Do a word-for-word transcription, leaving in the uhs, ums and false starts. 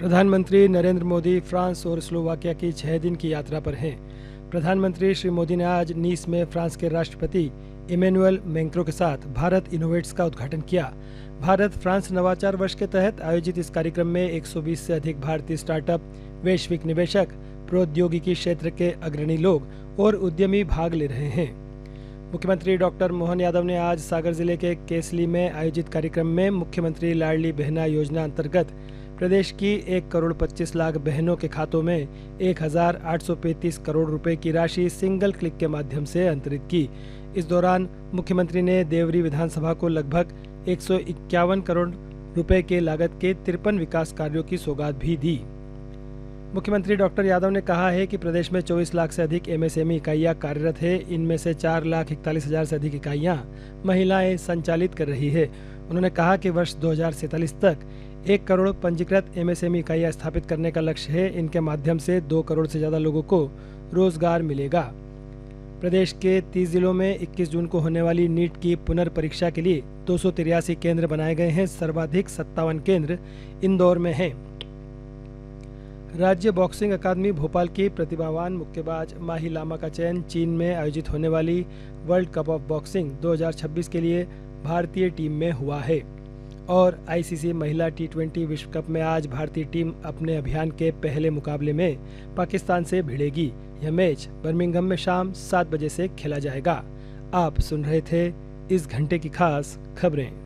प्रधानमंत्री नरेंद्र मोदी फ्रांस और स्लोवाकिया की छह दिन की यात्रा पर हैं। प्रधानमंत्री श्री मोदी ने आज नीस में फ्रांस के राष्ट्रपति इमैनुअल मैक्रों के साथ भारत इनोवेट्स का उद्घाटन किया। भारत फ्रांस नवाचार वर्ष के तहत आयोजित इस कार्यक्रम में एक सौ बीस से अधिक भारतीय स्टार्टअप, वैश्विक निवेशक, प्रौद्योगिकी क्षेत्र के अग्रणी लोग और उद्यमी भाग ले रहे हैं। मुख्यमंत्री डॉक्टर मोहन यादव ने आज सागर जिले के केसली में आयोजित कार्यक्रम में मुख्यमंत्री लाडली बहना योजना अंतर्गत प्रदेश की एक करोड़ पच्चीस लाख बहनों के खातों में एक हजार आठ सौ पैंतीस करोड़ रुपए की राशि सिंगल क्लिक के माध्यम से अंतरित की। इस दौरान मुख्यमंत्री ने देवरी विधानसभा को लगभग एक सौ इक्यावन करोड़ रुपए के लागत के तिरपन विकास कार्यों की सौगात भी दी। मुख्यमंत्री डॉक्टर यादव ने कहा है कि प्रदेश में चौबीस लाख से अधिक एमएसएमई इकाइयां कार्यरत है। इनमें से चार लाख इकतालीस हजार से अधिक इकाइयां महिलाएं संचालित कर रही है। उन्होंने कहा कि वर्ष दो हजार सैंतालीस तक एक करोड़ पंजीकृत एमएसएमई इकाइयां स्थापित करने का लक्ष्य है। इनके माध्यम से दो करोड़ से ज्यादा लोगों को रोजगार मिलेगा। प्रदेश के तीस जिलों में इक्कीस जून को होने वाली नीट की पुनर्परीक्षा के लिए दो सौ तिरासी केंद्र बनाए गए हैं। सर्वाधिक सत्तावन केंद्र इंदौर में हैं। राज्य बॉक्सिंग अकादमी भोपाल की प्रतिभावान मुक्केबाज माही लामा का चयन चीन में आयोजित होने वाली वर्ल्ड कप ऑफ बॉक्सिंग दो हजार छब्बीस के लिए भारतीय टीम में हुआ है। और आईसीसी महिला टी ट्वेंटी विश्व कप में आज भारतीय टीम अपने अभियान के पहले मुकाबले में पाकिस्तान से भिड़ेगी। यह मैच बर्मिंघम में शाम सात बजे से खेला जाएगा। आप सुन रहे थे इस घंटे की खास खबरें।